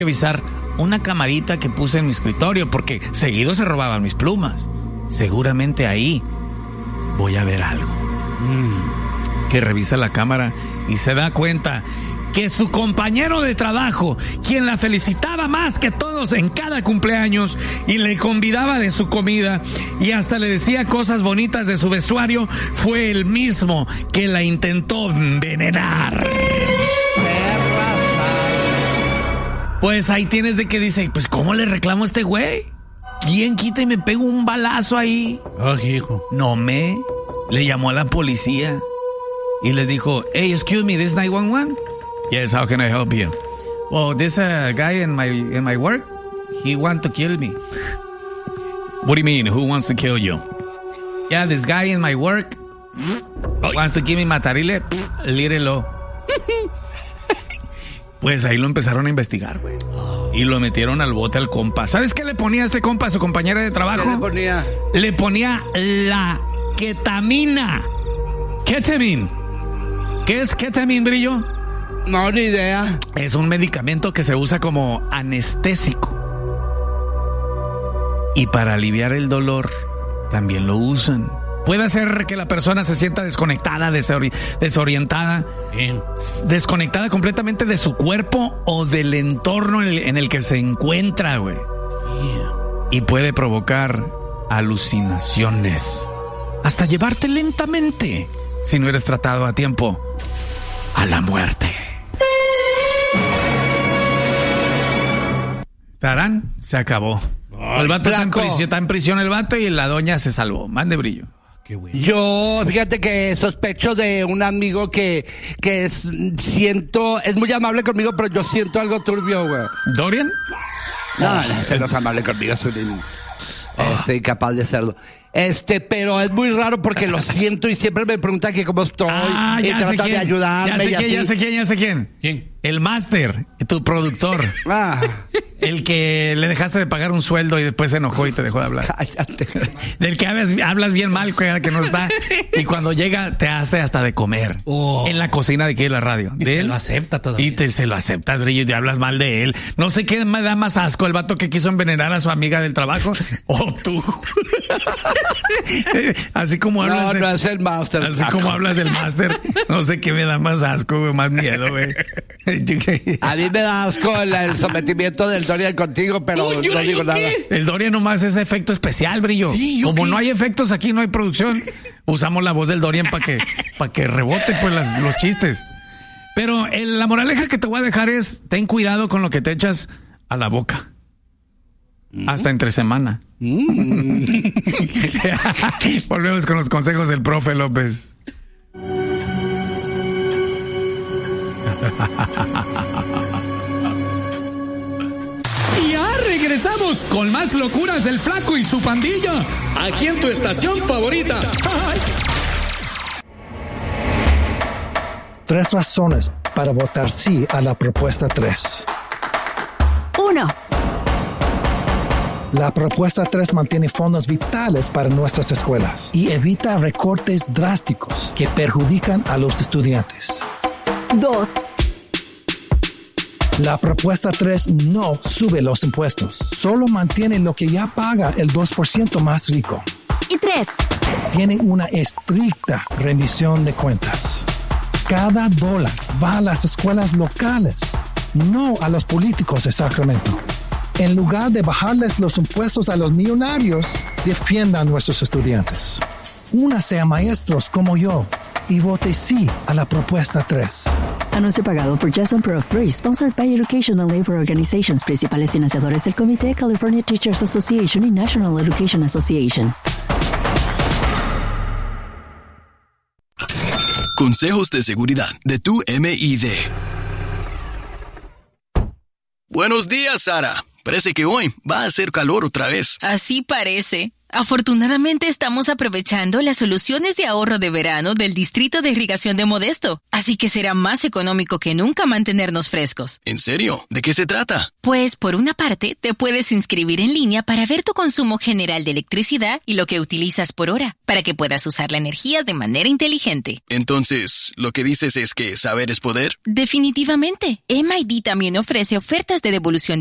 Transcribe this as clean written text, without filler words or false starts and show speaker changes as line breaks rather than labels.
revisar una camarita que puse en mi escritorio porque seguido se robaban mis plumas. Seguramente ahí voy a ver algo. Que revisa la cámara y se da cuenta que su compañero de trabajo, quien la felicitaba más que todos en cada cumpleaños y le convidaba de su comida y hasta le decía cosas bonitas de su vestuario, fue el mismo que la intentó envenenar. Pues ahí tienes de que dice, pues ¿cómo le reclamo a este güey? ¿Quién quita y me pego un balazo ahí?
Hijo.
Le llamó a la policía y les dijo, hey, excuse me, this 911? Yes, how can I help you? Well, this guy in my work, he want to kill me. What do you mean, who wants to kill you? Yeah, this guy in my work wants to kill me, matarile, lírelo. Pues ahí lo empezaron a investigar, güey. Y lo metieron al bote al compa. ¿Sabes qué le ponía a este compa a su compañera de trabajo?
¿Qué le ponía?
Le ponía la ketamina. Ketamine. ¿Qué es ketamine, Brillo?
No, ni idea.
Es un medicamento que se usa como anestésico. Y para aliviar el dolor también lo usan. Puede hacer que la persona se sienta desconectada, desorientada, desconectada completamente de su cuerpo o del entorno en el que se encuentra, güey. Y puede provocar alucinaciones. Hasta llevarte lentamente, si no eres tratado a tiempo, a la muerte. Tarán, se acabó. El vato está en prisión el vato y la doña se salvó. Mande, Brillo.
Qué bueno.
Yo, fíjate que sospecho de un amigo que siento, es muy amable conmigo, pero yo siento algo turbio, güey.
¿Dorian?
No, es que no es amable conmigo, soy incapaz de hacerlo. Pero es muy raro porque lo siento y siempre me pregunta que cómo estoy y trata de ayudarme.
Ya sé quién.
¿Quién?
El máster, tu productor. El que le dejaste de pagar un sueldo y después se enojó y te dejó de hablar.
Cállate.
Del que hablas bien mal, que no está. Y cuando llega te hace hasta de comer. En la cocina de aquí de la radio.
Y se lo acepta todavía.
Y se lo aceptas, Brillo, y te hablas mal de él. No sé qué me da más asco, el vato que quiso envenenar a su amiga del trabajo o tú. Así como hablas
no es el máster.
Así como hablas del máster, no sé qué me da más asco, güey, más miedo, güey.
A mí me da asco el sometimiento del Dorian contigo, pero no digo nada.
El Dorian nomás es efecto especial, Brillo.
Sí,
como no hay efectos aquí, no hay producción, usamos la voz del Dorian para que rebote pues los chistes. Pero la moraleja que te voy a dejar es, ten cuidado con lo que te echas a la boca. Hasta entre semana. Volvemos con los consejos del profe López.
Y ya regresamos con más locuras del Flaco y su pandilla. Aquí en tu estación favorita.
3 razones para votar sí a la propuesta 3.
1.
La propuesta 3 mantiene fondos vitales para nuestras escuelas y evita recortes drásticos que perjudican a los estudiantes.
2.
La propuesta 3 no sube los impuestos, solo mantiene lo que ya paga el 2% más rico.
Y 3.
Tiene una estricta rendición de cuentas. Cada dólar va a las escuelas locales, no a los políticos de Sacramento. En lugar de bajarles los impuestos a los millonarios, defiendan a nuestros estudiantes. Únase a maestros como yo y vote sí a la propuesta 3.
Anuncio pagado por Jason Prof 3, sponsored by Educational Labor Organizations, principales financiadores del Comité California Teachers Association y National Education Association.
Consejos de seguridad de tu MID. Buenos días, Sara. parece que hoy va a hacer calor otra vez.
Así parece. Afortunadamente estamos aprovechando las soluciones de ahorro de verano del Distrito de Irrigación de Modesto, así que será más económico que nunca mantenernos frescos.
¿En serio? ¿De qué se trata?
Pues, por una parte, te puedes inscribir en línea para ver tu consumo general de electricidad y lo que utilizas por hora, para que puedas usar la energía de manera inteligente.
Entonces, ¿lo que dices es que saber es poder?
Definitivamente. MID también ofrece ofertas de devolución